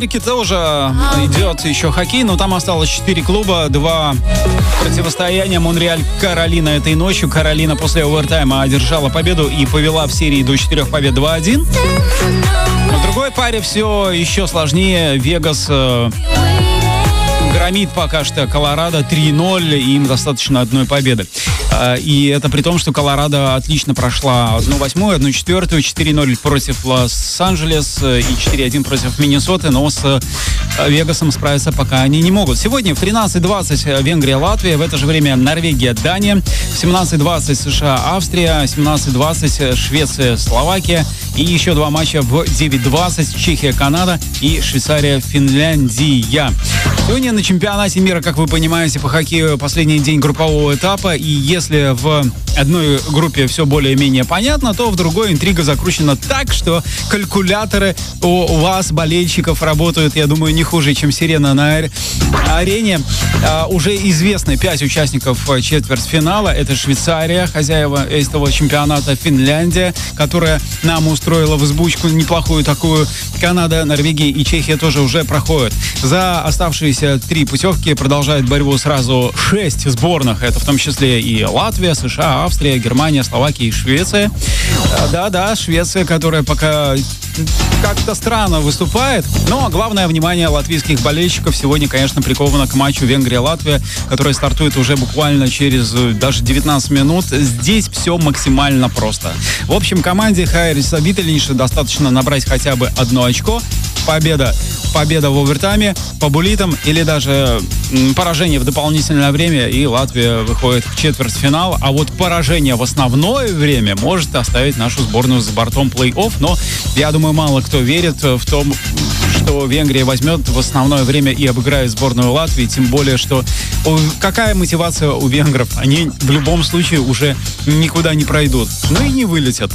Америке тоже идет еще хоккей, но там осталось 4 клуба, 2 противостояния. Монреаль-Каролина этой ночью. Каролина после овертайма одержала победу и повела в серии до 4 побед 2-1. В другой паре все еще сложнее. Вегас громит пока что Колорадо 3-0, и им достаточно одной победы. И это при том, что Колорадо отлично прошла 1/8, 1/4, 4-0 против Лос-Анджелес и 4-1 против Миннесоты, но с Вегасом справиться пока они не могут. Сегодня в 13:20 Венгрия-Латвия, в это же время Норвегия-Дания, в 17:20 США-Австрия, 17:20 Швеция-Словакия и еще 2 матча в 9:20 Чехия-Канада и Швейцария-Финляндия. Сегодня на чемпионате мира, как вы понимаете, по хоккею последний день группового этапа, и если в одной группе все более-менее понятно, то в другой интрига закручена так, что калькуляторы у вас, болельщиков, работают, я думаю, не хуже, чем сирена на арене. Уже известны 5 участников четвертьфинала. Это Швейцария, хозяева этого чемпионата, Финляндия, которая нам устроила в избучку неплохую такую. Канада, Норвегия и Чехия тоже уже проходят. За оставшиеся 3 путевки продолжает борьбу сразу 6 сборных. Это в том числе и Латвия, США, Австрия, Германия, Словакия и Швеция. Да-да, Швеция, которая пока как-то странно выступает. Но главное внимание латвийских болельщиков сегодня, конечно, приковано к матчу Венгрия-Латвия, который стартует уже буквально через даже 19 минут. Здесь все максимально просто. В общем, команде Хайриса Виттелинша достаточно набрать хотя бы 1 очко. Победа в овертайме по буллитам или даже поражение в дополнительное время, и Латвия выходит в четвертьфинал. А вот поражение в основное время может оставить нашу сборную за бортом плей-офф. Но я думаю, мало кто верит в том, что Венгрия возьмет в основное время и обыграет сборную Латвии. Тем более, что какая мотивация у венгров? Они в любом случае уже никуда не пройдут. Ну и не вылетят.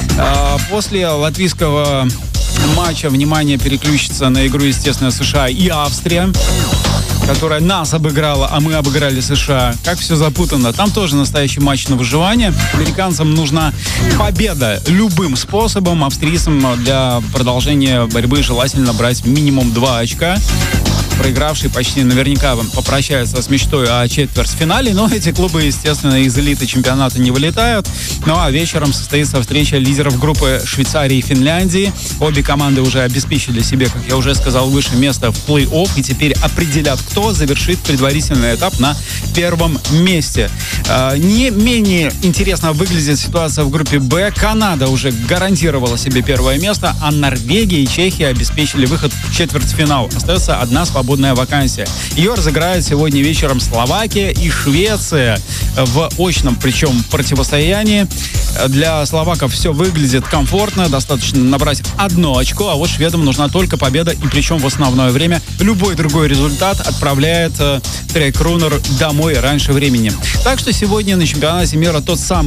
После латвийского матча внимание переключится на игру, естественно, США и Австрия, которая нас обыграла, а мы обыграли США. Как все запутано. Там тоже настоящий матч на выживание. Американцам нужна победа любым способом. Австрийцам для продолжения борьбы желательно брать минимум 2 очка. Проигравший почти наверняка попрощается с мечтой о четвертьфинале, но эти клубы, естественно, из элиты чемпионата не вылетают. Ну а вечером состоится встреча лидеров группы Швейцарии и Финляндии. Обе команды уже обеспечили себе, как я уже сказал выше, место в плей-офф, и теперь определят, кто завершит предварительный этап на первом месте. Не менее интересно выглядит ситуация в группе «Б». Канада уже гарантировала себе первое место, а Норвегия и Чехия обеспечили выход в четвертьфинал. Остается одна свободная вакансия. Ее разыграют сегодня вечером Словакия и Швеция в очном, причем, противостоянии. Для словаков все выглядит комфортно, достаточно набрать 1 очко, а вот шведам нужна только победа, и причем в основное время. Любой другой результат отправляет Трек Рунер домой раньше времени. Так что сегодня на чемпионате мира тот самый